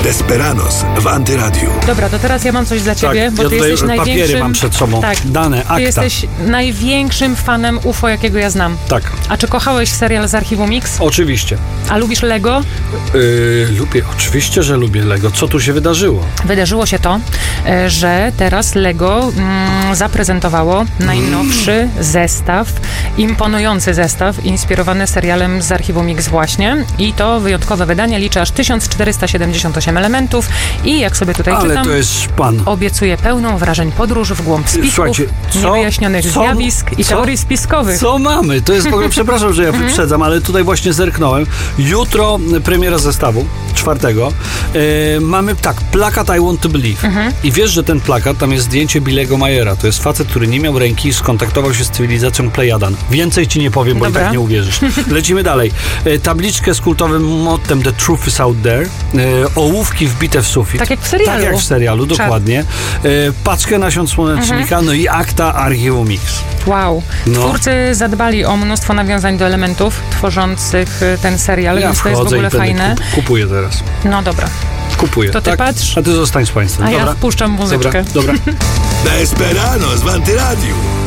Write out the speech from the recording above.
Desperados w Antyradiu. Dobra, to teraz ja mam coś dla ciebie, Tak, bo ja ty tutaj jesteś papiery największym... mam przed sobą, tak, dane, akta. Ty jesteś największym fanem UFO, jakiego ja znam. Tak, A czy kochałeś serial z Archiwum Mix? oczywiście. A lubisz Lego? Lubię, oczywiście, że lubię Lego. Co tu się wydarzyło? Wydarzyło się to, że teraz Lego zaprezentowało najnowszy zestaw, imponujący zestaw, inspirowany serialem z Archiwum Mix właśnie. I to wyjątkowe wydanie liczy aż 1478 elementów i jak sobie tutaj Ale czytam, to jest szpan. obiecuje pełną wrażeń podróż w głąb spisków, Słuchajcie, niewyjaśnionych zjawisk i teorii spiskowych. Co mamy? To jest w ogóle, przepraszam, że ja wyprzedzam, ale tutaj właśnie zerknąłem. Jutro premiera zestawu, 4. Mamy tak, plakat I Want to Believe. I wiesz, że ten plakat, tam jest zdjęcie Billego Mayera. To jest facet, który nie miał ręki i skontaktował się z cywilizacją Plejadan. Więcej ci nie powiem, bo Dobra. i tak nie uwierzysz. Lecimy dalej. Tabliczkę z kultowym mottem The Truth is out there. Ołówki wbite w sufit. Tak jak w serialu. Tak jak w serialu, dokładnie. Paczkę nasion słonecznika, no i akta Archiwum Mix. Wow. No. Twórcy zadbali o mnóstwo nawiązań do elementów tworzących ten serial, Ja więc to jest w wchodzę ogóle i będę fajne. kupuję teraz. No dobra. Kupuję. To ty tak? patrz. A ty zostań z państwem. A ja Dobra? wpuszczam muzyczkę. Dobra. Desperados w Antyradiu.